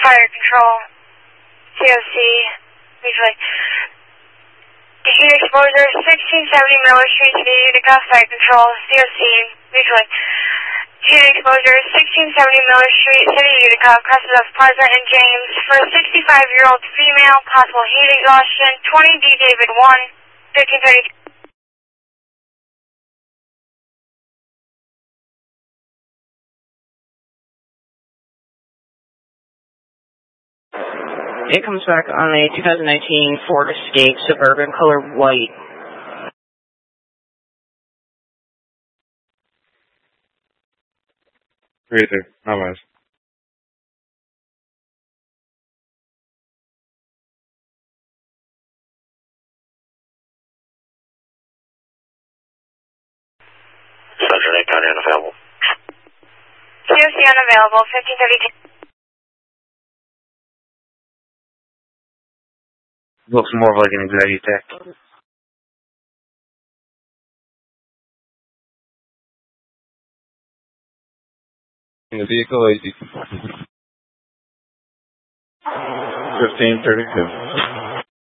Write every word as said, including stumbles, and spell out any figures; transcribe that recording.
fire control. C O C, visually. The heat exposure, sixteen seventy Miller Street, City Utica, fire control. C O C, visually. Heat exposure, sixteen seventy Miller Street, City Utica, crosses of Plaza and James. For a sixty-five-year-old female, possible heat exhaustion, twenty D David one, fifteen thirty. It comes back on a two thousand nineteen Ford Escape Suburban, color white. Right there, no más. Sergeant eight County unavailable. C O C unavailable, fifteen thirty-two. Looks more like an anxiety attack. In the vehicle, A C. fifteen thirty-two.